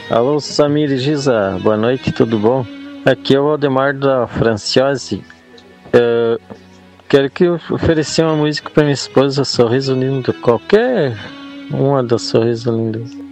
Alô, Samir e Giza, boa noite, tudo bom? Aqui é o Aldemar da Franciose. Quero que eu oferecer uma música para minha esposa, Sorriso Lindo, qualquer uma das Sorriso Lindo.